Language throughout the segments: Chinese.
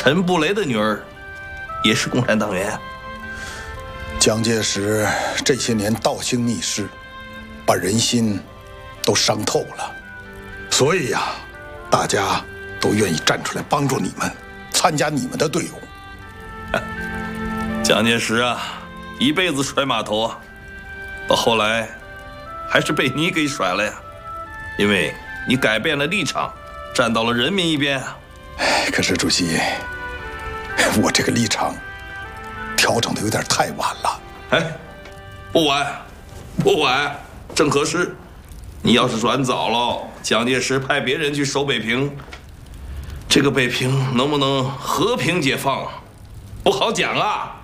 陈布雷的女儿也是共产党员。 蒋介石这些年倒行逆施，把人心都伤透了，所以呀，大家都愿意站出来帮助你们，参加你们的队伍。 蒋介石啊，一辈子甩码头啊，到后来还是被你给甩了呀，因为你改变了立场，站到了人民一边啊。 可是主席，我这个立场调整的有点太晚了。 哎，不晚，不晚，正合适。你要是转早了，蒋介石派别人去守北平，这个北平能不能和平解放，不好讲啊。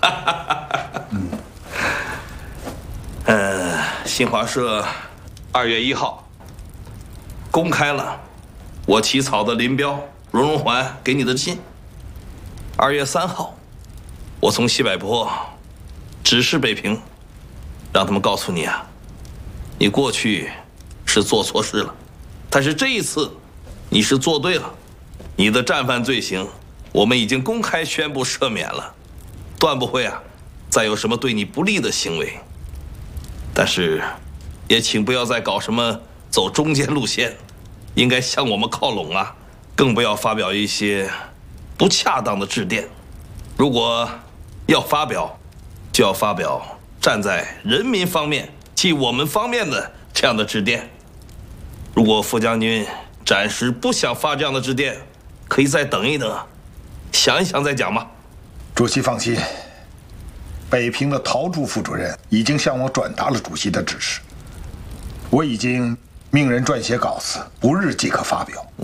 新华社2月1号公开了我起草的林彪、荣荣桓给你的信。2月3号，我从西柏坡指示北平，让他们告诉你啊，你过去是做错事了，但是这一次你是做对了，你的战犯罪行我们已经公开宣布赦免了，断不会啊再有什么对你不利的行为。但是也请不要再搞什么走中间路线，应该向我们靠拢啊，更不要发表一些不恰当的致电。如果要发表，就要发表站在人民方面即我们方面的这样的致电。如果副将军暂时不想发这样的致电，可以再等一等，想一想再讲嘛。 主席放心，北平的陶铸副主任已经向我转达了主席的指示，我已经命人撰写稿子，不日即可发表。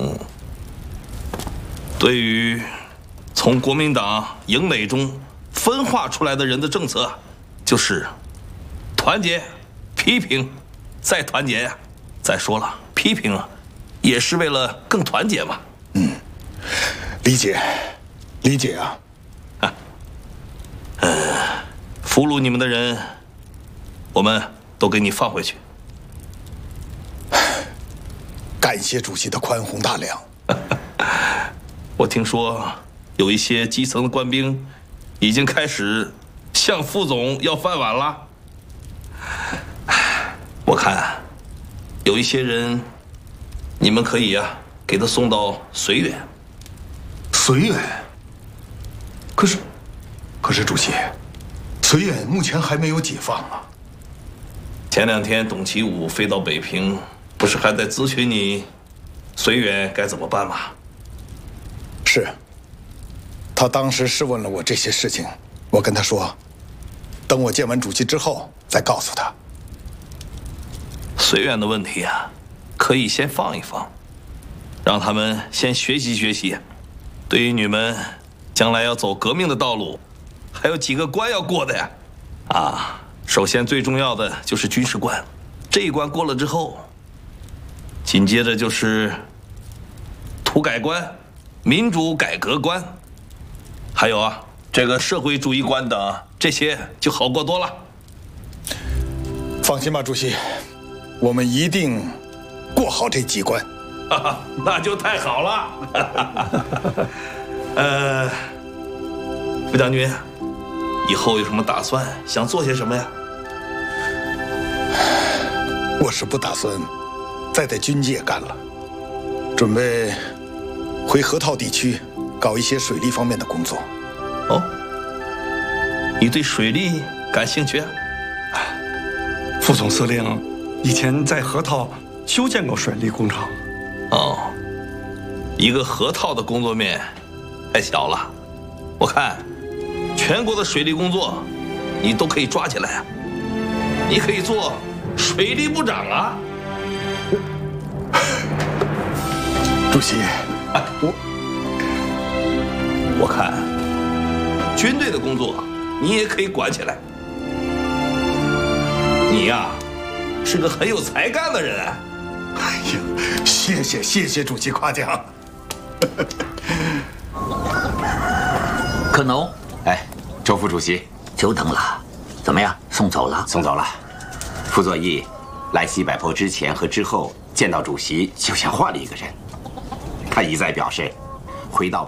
对于从国民党营垒中分化出来的人的政策，就是团结、批评、再团结呀。再说了，批评啊，也是为了更团结嘛。 理解，理解啊。 俘虏你们的人，我们都给你放回去。 感谢主席的宽宏大量。 我听说有一些基层的官兵已经开始向副总要饭碗了。我看有一些人，你们可以啊给他送到绥远。 绥远？可是主席，绥远目前还没有解放啊。 前2天董其武飞到北平，不是还在咨询你绥远该怎么办吗？ 是，他当时是问了我这些事情，我跟他说，等我见完主席之后再告诉他。 绥远的问题啊，可以先放一放，让他们先学习学习。对于你们将来要走革命的道路，还有几个关要过的呀。首先最重要的就是军事关，这一关过了之后，紧接着就是土改关、民主改革关，还有啊这个社会主义关等，这些就好过多了。 放心吧，主席，我们一定过好这几关。 那就太好了。副将军，以后有什么打算？想做些什么呀？ 我是不打算再在军界干了，准备回河套地区搞一些水利方面的工作。 哦，你对水利感兴趣啊？ 副总司令以前在河套修建过水利工厂。 哦，一个河套的工作面太小了，我看全国的水利工作你都可以抓起来啊，你可以做水利部长啊。 主席， 我看军队的工作你也可以管起来。你呀，是个很有才干的人啊。 哎呀，谢谢主席夸奖。 可农， 哎，周副主席， 久等了，怎么样？送走了？ 送走了。傅作义来西柏坡之前和之后见到主席，就像换了一个人。他一再表示，回到